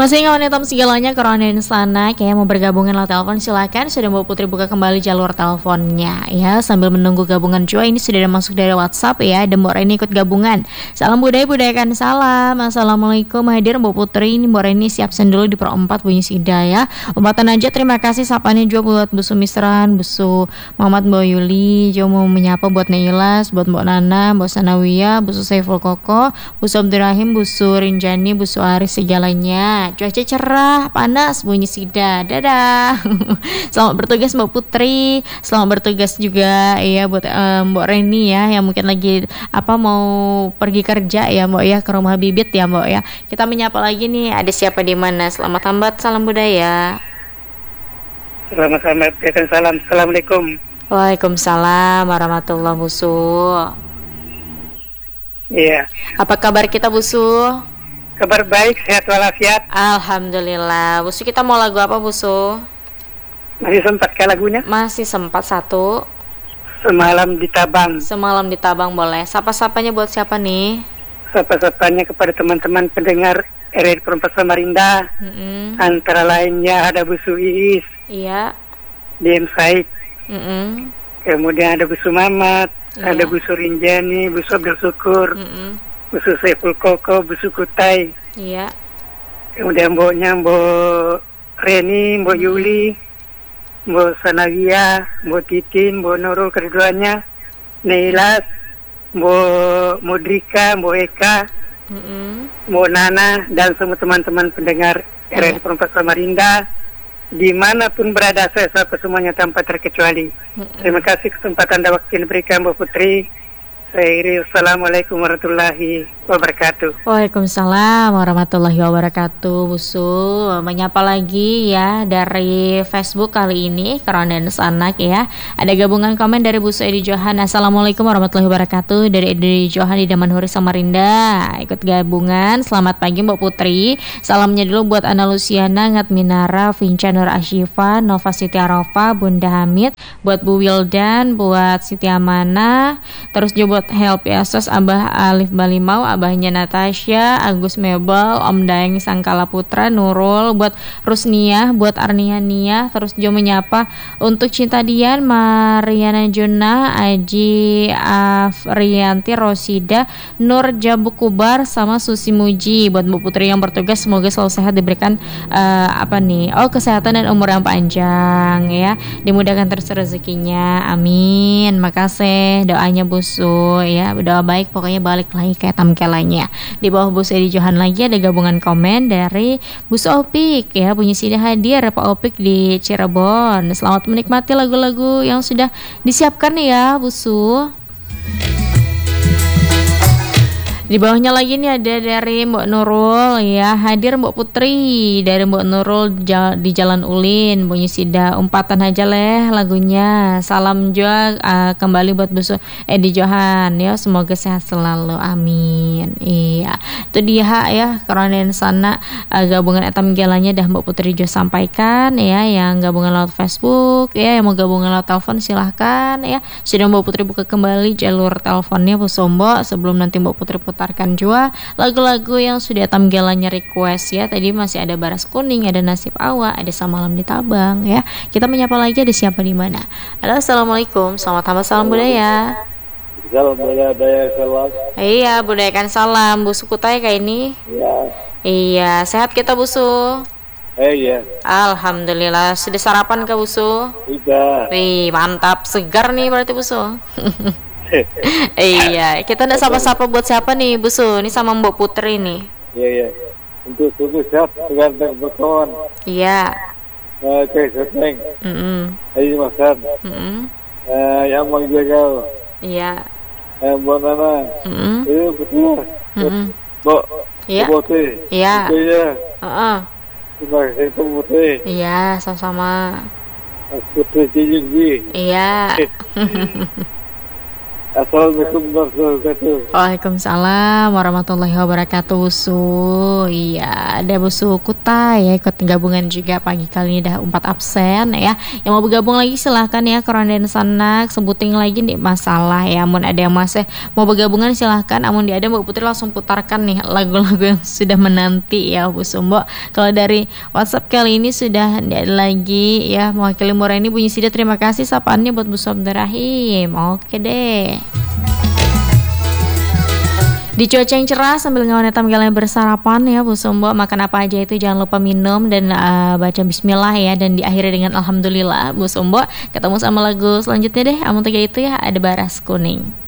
Masih ingin menonton segalanya Koronen sana, kayak mau bergabungan lewat telepon silakan. Sudah Mbak Putri buka kembali jalur teleponnya ya. Sambil menunggu gabungan Joy, ini sudah ada masuk dari WhatsApp ya. Dan Mbak Reni ikut gabungan. Salam budayakan salam. Assalamualaikum hadir Mbak Putri. Ini Mbak Reni siap dulu di Pro 4 bunyi sida ya. Umpatan aja terima kasih sapanya juga buat Bu Sumisran, Bu Muhammad, Mbak Yuli. Jo mau menyapa buat Nailas, buat Mbak Nana, Mbak Sanawiyah, Bu Saiful Koko, Bu Abdurrahim, Bu Rinjani, Bu Aris segalanya. Cuaca cerah, panas, bunyi sida. Dadah. Selamat bertugas Mbak Putri. Selamat bertugas juga ya buat Mbak Reni ya yang mungkin lagi mau pergi kerja ya Mbak ya, ke rumah bibit ya Mbak ya. Kita menyapa lagi nih, ada siapa di mana? Selamat tambat, salam budaya. Selamat salam. Assalamualaikum. Waalaikumsalam warahmatullahi wabarakatuh. Iya. Apa kabar kita Busu? Kabar baik, sehat walafiat. Alhamdulillah. Busu, kita mau lagu apa Busu? Masih sempat ke lagunya? Masih sempat satu. Semalam di Tabang. Semalam di Tabang boleh. Sapa-sapanya buat siapa nih? Sapa-sapanya kepada teman-teman pendengar RRI Perempat Samarinda. Antara lainnya ada Bu Iis. Iya. Diem Said. Kemudian ada Bu Mamat. Iya. Ada Bu Rinjani, Bu Abdul Syukur. Bu Saiful Koko, Bu Kutai. Iya. Kemudian Mbok Reni, Mbok Yuli, Mbok Sanawiyah, Mbok Titin, Mbok Nurul keduanya, Nailas, Mbok Mudrika, Mbok Eka, Mbok Nana, dan semua teman-teman pendengar RRI Perempat Samarinda dimanapun berada, saya sapa semuanya tanpa terkecuali. Terima kasih kesempatan dan waktu yang diberikan Mbak Putri. Assalamualaikum warahmatullahi wabarakatuh. Waalaikumsalam warahmatullahi wabarakatuh. Busu menyapa lagi ya dari Facebook kali ini Koronen Sanak ya. Ada gabungan komen dari Busu Edi Johan. Assalamualaikum warahmatullahi wabarakatuh. Dari Edi Johan di Damanhuri Samarinda. Ikut gabungan. Selamat pagi Mbak Putri. Salamnya dulu buat Ana Luciana, Ngat Minara, Vinca Nur Ashifa, Nova Siti Arofa, Bunda Hamid, buat Bu Wildan, buat Siti Amana, terus juga buat Help ya Sos, Abah Alif Balimau, Abahnya Natasha, Agus Mebel, Om Daeng Sangkala Putra, Nurul, buat Rusniah, buat Arniania, terus Jo menyapa untuk Cinta Dian, Mariana Juna, Aji Afrianti, Rosida, Nur Jabukubar, sama Susi Muji. Buat Bu Putri yang bertugas semoga selalu sehat, diberikan kesehatan dan umur yang panjang ya, dimudahkan terus rezekinya, amin. Makasih doanya Busu ya, doa baik pokoknya balik lagi kayak tamkelanya. Di bawah Busu Edi Johan lagi ada gabungan komen dari Busu Opik ya, bunyi sini hadir Pak Opik di Cirebon. Selamat menikmati lagu-lagu yang sudah disiapkan ya Busu. Di bawahnya lagi nih ada dari Mbak Nurul ya, hadir Mbak Putri dari Mbak Nurul di Jalan Ulin, bunyi sida umpatan aja leh lagunya. Salam juga kembali buat Busu Edi Johan ya, semoga sehat selalu, amin. Iya, itu dia ya Koronen sana gabungan etam gelanya dah Mbak Putri Jo sampaikan ya, yang gabungan lewat Facebook ya, yang mau gabungan lewat telepon silahkan ya. Sudah Mbak Putri buka kembali jalur teleponnya Bu Sombo, sebelum nanti Mbak Putri putarkan juga lagu-lagu yang sudah tamgelannya request ya. Tadi masih ada Baras Kuning, ada Nasib Awa, ada Semalam di Tabang ya. Kita menyapa lagi, ada siapa di mana? Halo, assalamualaikum, selamat tambah salam budaya. Salam budaya salam. Iya, budayakan salam. Bu Sukutai kayak ini. Iya. Iya, sehat kita Busu. Iya. Alhamdulillah. Sudah sarapan ke Busu? Sudah. Wih, mantap, segar nih berarti Busu. Iya, kita udah sapa-sapa buat siapa nih Busu? Ini sama Mbak Putri nih. Iya. Untuk tubuh sehat tergantung berkawan. Iya. Oke, seteng. Ayo makan. Yang mau jaga. Iya. Mbak Nana. Iya betul. Mbak. Iya. Putri. Iya. Terima kasih Putri. Iya, sama-sama. Putri Cijugi. Iya. Assalamualaikum warahmatullahi wabarakatuh. Waalaikumsalam warahmatullahi wabarakatuh Busu. Iya, ada Busu Kuta ya ikut gabungan juga pagi kali ini, dah 4 absen ya. Yang mau bergabung lagi silahkan ya ke Ronden Sanak, sebutin lagi nih masalah ya. Amun ada yang masih mau bergabungan silahkan. Amun dia ada Mbak Putri langsung putarkan nih lagu-lagu yang sudah menanti ya Busu Mbok. Kalau dari WhatsApp kali ini sudah tidak ada lagi ya. Mewakili Moreni Bunyi Sida, terima kasih sapaannya buat Busu Abdurrahim. Oke deh. Di cuaca yang cerah sambil ngawan hitam kalian bersarapan ya Bu Sumbo, makan apa aja itu jangan lupa minum dan baca bismillah ya, dan diakhiri dengan alhamdulillah Bu Sumbo. Ketemu sama lagu selanjutnya deh, amun tiga itu ya, ada Baras Kuning.